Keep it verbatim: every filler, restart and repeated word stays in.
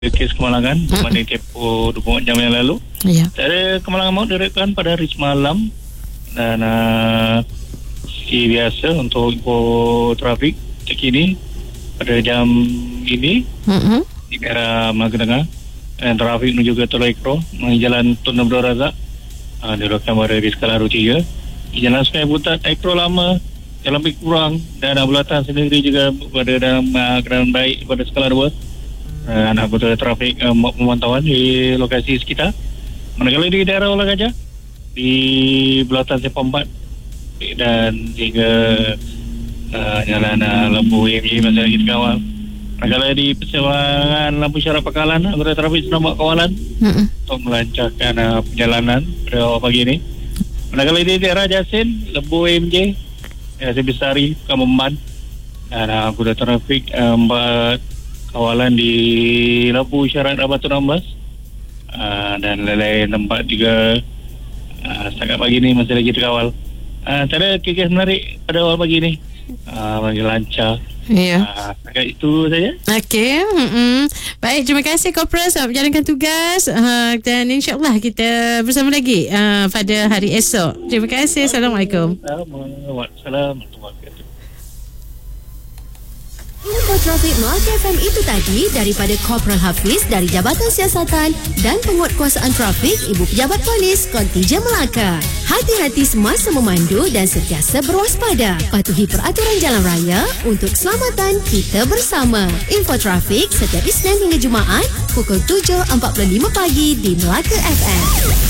kes kemalangan mm-hmm. mana tempoh dua puluh empat jam yang lalu. Ya. Ada kemalangan maut direkan pada hari semalam dan uh, si biasa untuk info trafik terkini pada jam ini mm-hmm. di daerah Melaka Tengah dan trafik menuju ke Teluk Ekro melalui jalan Tun Abdul Razak uh, direkan berada di skala R tiga. Di jalan Sungai Butat Ekro lama jalan lebih kurang dan Bulatan sendiri juga berada dalam uh, keadaan baik pada skala dua. Uh, anak anggota trafik uh, pemantauan di lokasi sekitar. Manakala di daerah Ulang Gajah di Bulatan Sepah empat dan hingga uh, jalan uh, Lembu M J masih lagi dikawal. Manakala di persewangan Lampu Syarat Pakalan, anggota trafik sedang buat kawalan mm-hmm. untuk melancarkan uh, perjalanan pada awal pagi ini. Manakala di daerah Jasin, Lembu M J, Jasin Besari, Kamemban dan uh, anggota trafik uh, buat kawalan di Lampu Syarat Batu enam belas uh, dan lain-lain tempat juga uh, setakat pagi ni masih lagi terkawal. Uh, tak ada kes menarik pada awal pagi ni, uh, masih lancar. Ya. Uh, setakat itu saja. Okey. Mm-mm. Baik, terima kasih Kopral selamat menjalankan tugas uh, dan insyaAllah kita bersama lagi uh, pada hari esok. Terima kasih. Assalamualaikum. Waalaikumsalam. Info trafik Melaka F M itu tadi daripada Kopral Hafiz dari Jabatan Siasatan dan Penguatkuasaan Trafik Ibu Pejabat Polis Kontijen Melaka. Hati-hati semasa memandu dan sentiasa berwaspada. Patuhi peraturan jalan raya untuk keselamatan kita bersama. Info trafik setiap Isnin hingga Jumaat pukul tujuh empat puluh lima pagi di Melaka F M.